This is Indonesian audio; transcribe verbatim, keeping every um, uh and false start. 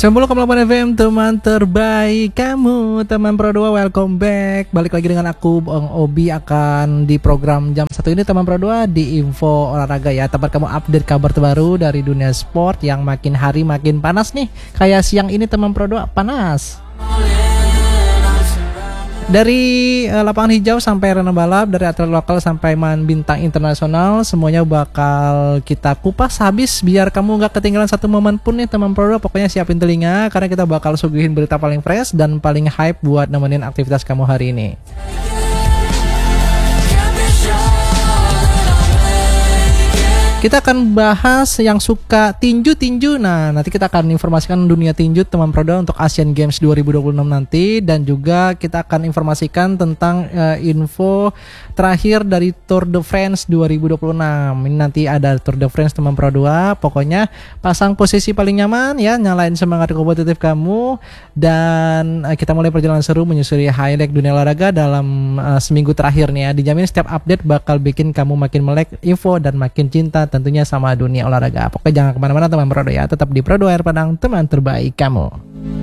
sembilan puluh koma delapan F M, teman terbaik kamu. Teman Pro dua, welcome back. Balik lagi dengan aku, Bang Obi, akan di program jam satu ini, teman Pro dua, di info olahraga ya. Tempat kamu update kabar terbaru dari dunia sport yang makin hari makin panas nih. Kayak siang ini, teman Pro dua, panas. Dari uh, lapangan hijau sampai arena balap, dari atlet lokal sampai main bintang internasional, semuanya bakal kita kupas habis biar kamu gak ketinggalan satu momen pun nih, teman Pro dua. Pokoknya siapin telinga karena kita bakal suguhin berita paling fresh dan paling hype buat nemenin aktivitas kamu hari ini. Kita akan bahas yang suka tinju-tinju. Nah, nanti kita akan informasikan dunia tinju, teman Pro dua, untuk Asian Games dua ribu dua puluh enam nanti. Dan juga kita akan informasikan tentang uh, info terakhir dari Tour de France dua ribu dua puluh enam. Ini nanti ada Tour de France, teman Pro dua. Pokoknya pasang posisi paling nyaman ya, nyalain semangat kompetitif kamu. Dan uh, kita mulai perjalanan seru menyusuri highlight dunia olahraga dalam uh, seminggu terakhir nih ya. Dijamin setiap update bakal bikin kamu makin melek info dan makin cinta tentunya sama dunia olahraga. Pokoknya jangan kemana-mana, teman Pro dua ya. Tetap di Pro dua Air Padang, teman terbaik kamu.